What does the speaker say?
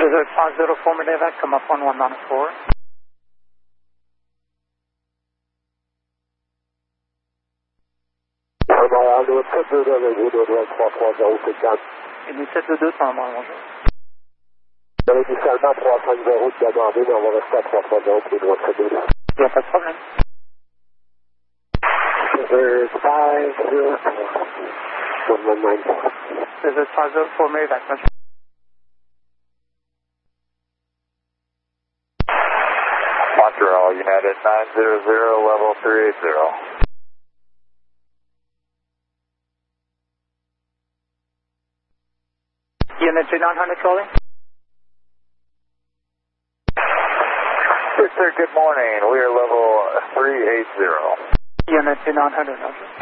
Desert 504 Medevac, come up 1194. Le 722 avec vous, de 330 Et du 722 sur un moment, bonjour. Initialement 350 de demandé, mais on va rester à 330 pour le droit de 722. Il n'y a pas de problème. Desert 504. 1194. Desert 504 Medevac, monsieur. Montreal United 900, level 380. Unit 2900 calling. Yes, sir, good morning. We are level 380. Unit 2900, okay.